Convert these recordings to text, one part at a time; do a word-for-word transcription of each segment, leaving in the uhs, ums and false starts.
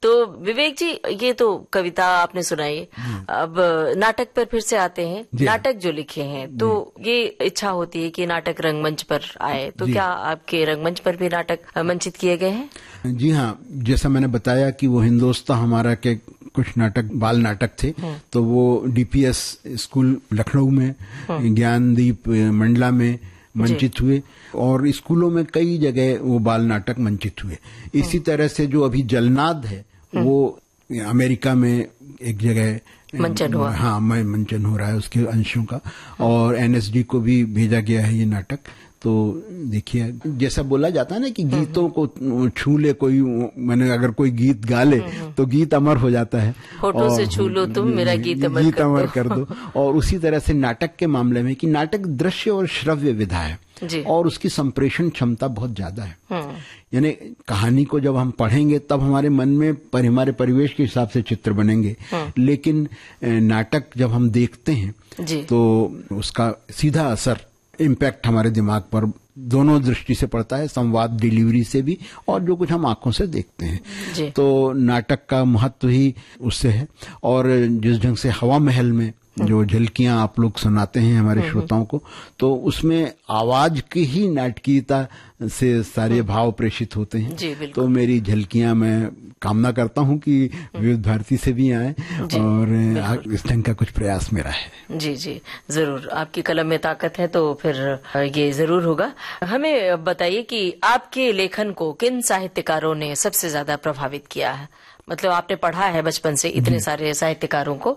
तो विवेक जी, ये तो कविता आपने सुनाई, अब नाटक पर फिर से आते हैं। नाटक जो लिखे हैं तो ये इच्छा होती है कि नाटक रंगमंच पर आए, तो क्या आपके रंगमंच पर भी नाटक मंचित किए गए हैं? जी हाँ, जैसा मैंने बताया कि वो हिंदोस्तां हमारा के कुछ नाटक बाल नाटक थे, तो वो डीपीएस स्कूल लखनऊ में, ज्ञानदीप मंडला में मंचित हुए और स्कूलों में कई जगह वो बाल नाटक मंचित हुए। इसी तरह से जो अभी जलनाद है वो अमेरिका में एक जगह मंचन हुआ। हाँ, मंचन हो रहा है उसके अंशों का, और एनएसडी को भी भेजा गया है ये नाटक। तो देखिए, जैसा बोला जाता है ना कि गीतों को छू ले कोई, मैंने अगर कोई गीत गा ले तो गीत अमर हो जाता है। होठों से छू लो तुम मेरा गीत अमर गीत कर अमर दो। कर दो। और उसी तरह से नाटक के मामले में कि नाटक दृश्य और श्रव्य विधा है और उसकी संप्रेषण क्षमता बहुत ज्यादा है। यानी कहानी को जब हम पढ़ेंगे तब हमारे मन में पर, हमारे परिवेश के हिसाब से चित्र बनेंगे, लेकिन नाटक जब हम देखते हैं तो उसका सीधा असर, इम्पैक्ट हमारे दिमाग पर दोनों दृष्टि से पड़ता है, संवाद डिलीवरी से भी और जो कुछ हम आंखों से देखते हैं। तो नाटक का महत्व ही उससे है। और जिस ढंग से हवा महल में जो झलकियां आप लोग सुनाते हैं हमारे श्रोताओं को, तो उसमें आवाज की ही नाटकीयता से सारे भाव प्रेषित होते हैं। तो मेरी झलकियां, मैं कामना करता हूं कि विविध भारती से भी आए और इस ढंग का कुछ प्रयास मेरा है। जी जी, जरूर। आपकी कलम में ताकत है तो फिर ये जरूर होगा। हमें बताइए कि आपके लेखन को किन साहित्यकारों ने सबसे ज्यादा प्रभावित किया है? मतलब आपने पढ़ा है बचपन से इतने सारे साहित्यकारों को,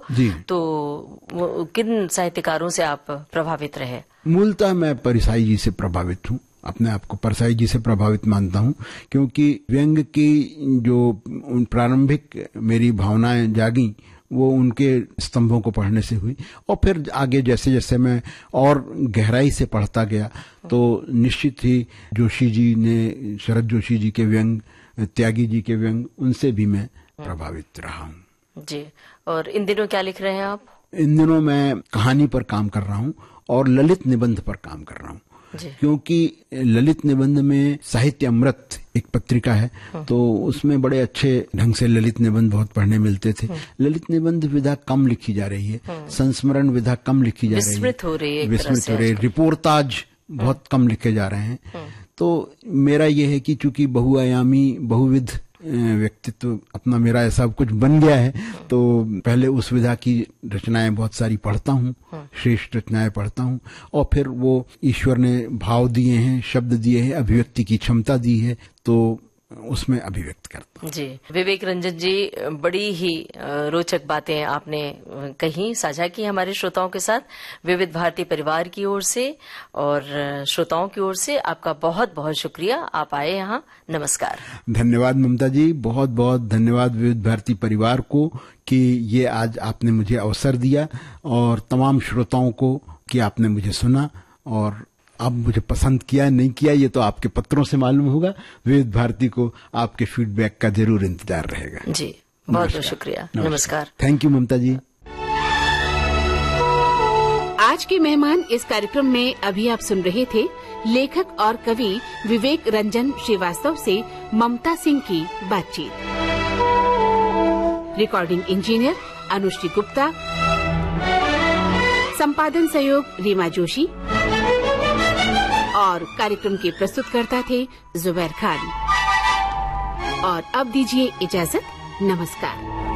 तो किन साहित्यकारों से आप प्रभावित रहे? मूलतः मैं परिसाई जी से प्रभावित हूँ, अपने आप को परसाई जी से प्रभावित मानता हूँ, क्योंकि व्यंग की जो प्रारंभिक मेरी भावनाएं जागी वो उनके स्तंभों को पढ़ने से हुई। और फिर आगे जैसे जैसे मैं और गहराई से पढ़ता गया तो निश्चित ही जोशी जी ने, शरद जोशी जी के व्यंग, त्यागी जी के व्यंग, उनसे भी मैं प्रभावित रहा हूँ। जी। और इन दिनों क्या लिख रहे हैं आप? इन दिनों मैं कहानी पर काम कर रहा हूँ और ललित निबंध पर काम कर रहा हूँ, क्योंकि ललित निबंध में साहित्य अमृत एक पत्रिका है, तो उसमें बड़े अच्छे ढंग से ललित निबंध बहुत पढ़ने मिलते थे। ललित निबंध विधा कम लिखी जा रही है, संस्मरण विधा कम लिखी जा रही है, विस्मृत हो रही है, विस्मृत हो रही है, रिपोर्टाज बहुत कम लिखे जा रहे हैं। तो मेरा ये है कि चूंकि बहुआयामी बहुविध व्यक्तित्व अपना मेरा ऐसा कुछ बन गया है, तो पहले उस विधा की रचनाएं बहुत सारी पढ़ता हूँ, श्रेष्ठ रचनाएं पढ़ता हूँ, और फिर वो ईश्वर ने भाव दिए हैं, शब्द दिए हैं, अभिव्यक्ति की क्षमता दी है, तो उसमें अभिव्यक्त करता हूँ। जी। विवेक रंजन जी, बड़ी ही रोचक बातें आपने कही, साझा की हमारे श्रोताओं के साथ। विविध भारती परिवार की ओर से और श्रोताओं की ओर से आपका बहुत बहुत शुक्रिया, आप आए यहाँ। नमस्कार। धन्यवाद ममता जी, बहुत बहुत धन्यवाद विविध भारती परिवार को कि ये आज आपने मुझे अवसर दिया, और तमाम श्रोताओं को कि आपने मुझे सुना और आप मुझे पसंद किया नहीं किया ये तो आपके पत्रों से मालूम होगा। विविध भारती को आपके फीडबैक का जरूर इंतजार रहेगा। जी, बहुत बहुत शुक्रिया। नमस्कार। थैंक यू ममता जी। आज के मेहमान इस कार्यक्रम में अभी आप सुन रहे थे लेखक और कवि विवेक रंजन श्रीवास्तव से ममता सिंह की बातचीत। रिकॉर्डिंग इंजीनियर अनुश्री गुप्ता, संपादन सहयोग रीमा जोशी, और कार्यक्रम के प्रस्तुतकर्ता थे जुबैर खान। और अब दीजिए इजाजत। नमस्कार।